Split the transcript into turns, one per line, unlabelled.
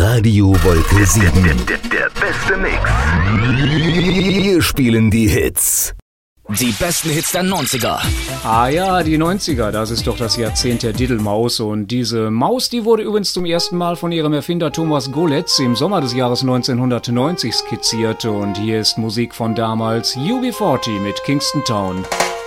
Radio Wolke 7.
Der beste Mix.
Wir spielen die Hits.
Die besten Hits der 90er.
Ah ja, die 90er, das ist doch das Jahrzehnt der Diddelmaus. Und diese Maus, die wurde übrigens zum ersten Mal von ihrem Erfinder Thomas Golitz im Sommer des Jahres 1990 skizziert. Und hier ist Musik von damals, UB40 mit Kingston Town.